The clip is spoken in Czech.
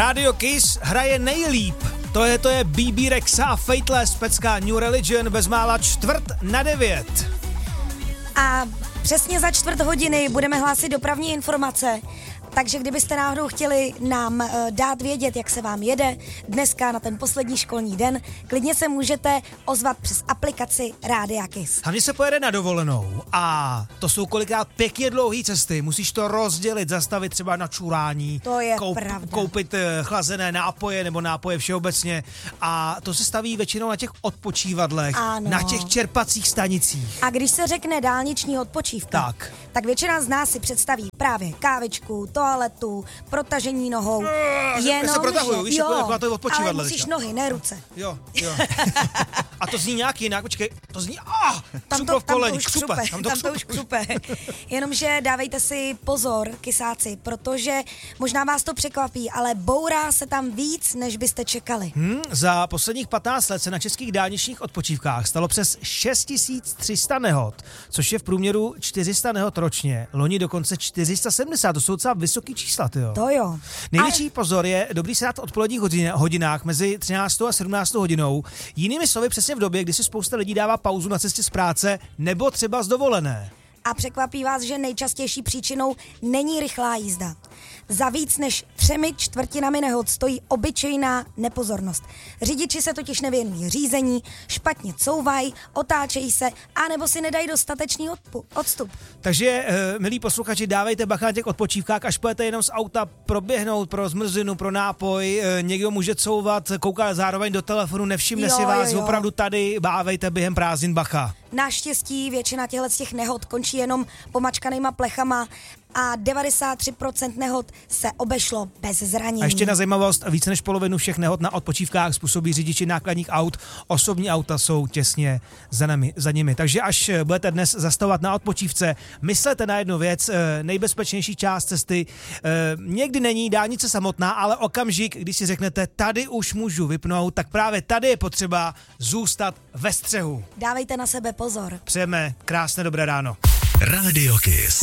Radio Kiss hraje nejlíp. To je BB Rexa, Fateless, pecka New Religion, bezmála 8:45. A přesně za 4 hodiny budeme hlásit dopravní informace. Takže kdybyste náhodou chtěli nám dát vědět, jak se vám jede dneska na ten poslední školní den, klidně se můžete ozvat přes aplikaci Rádia Kiss. Hlavně se pojede na dovolenou a to jsou kolikrát pěkně dlouhé cesty. Musíš to rozdělit, zastavit třeba na čurání. To je pravda. Koupit chlazené nápoje nebo nápoje všeobecně a to se staví většinou na těch odpočívadlech, ano. Na těch čerpacích stanicích. A když se řekne dálniční odpočívka, tak většina z nás si představí právě kávičku, toaletu, protažení nohou. Já se protahuju, víš, jako to je odpočívadlo. Ale musíš nohy, ne ruce. Jo. A to zní nějak jinak, počkej, to zní, tam to už křupe. Jenomže dávejte si pozor, kysáci, protože možná vás to překvapí, ale bourá se tam víc, než byste čekali. Za posledních 15 let se na českých dálničních odpočívkách stalo přes 6300 nehod, což je v průměru 400 nehod ročně. Loni dokonce 470, to jsou docela vysoký čísla, tyjo. To jo. Největší pozor je dobrý se dát v odpoledních hodinách mezi 13. a 17. hodinou. Jinými slovy přesně v době, kdy si spousta lidí dává pauzu na cestě z práce nebo třeba z dovolené. A překvapí vás, že nejčastější příčinou není rychlá jízda. Za víc než 3/4 nehod stojí obyčejná nepozornost. Řidiči se totiž nevěnují řízení, špatně couvají, otáčejí se, anebo si nedají dostatečný odstup. Takže, milí posluchači, dávejte bacha na těch odpočívkách, až pojete jenom z auta proběhnout pro zmrzlinu, pro nápoj, někdo může couvat, koukat zároveň do telefonu, nevšimne si vás, opravdu tady bávejte během prázdnin bacha. Naštěstí většina těch nehod končí jenom pomačkanýma plechama a 93% nehod se obešlo bez zranění. A ještě na zajímavost, více než polovinu všech nehod na odpočívkách způsobí řidiči nákladních aut. Osobní auta jsou těsně za nimi. Takže až budete dnes zastavovat na odpočívce, myslete na jednu věc, nejbezpečnější část cesty někdy není dálnice samotná, ale okamžik, když si řeknete, tady už můžu vypnout, tak právě tady je potřeba zůstat ve střehu. Dávejte na sebe pozor. Přejeme krásné dobré ráno. Radio Kiss.